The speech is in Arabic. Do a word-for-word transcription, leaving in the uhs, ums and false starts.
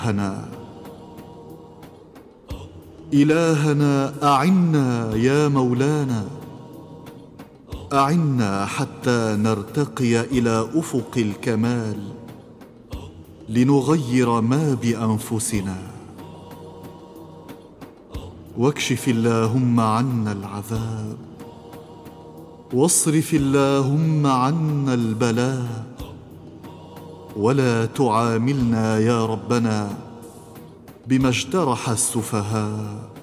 إلهنا إلهنا أعنا يا مولانا، أعنا حتى نرتقي إلى أفق الكمال لنغير ما بأنفسنا. واكشف اللهم عنا العذاب، واصرف اللهم عنا البلاء، ولا تعاملنا يا ربنا بما اجترح السفهاء.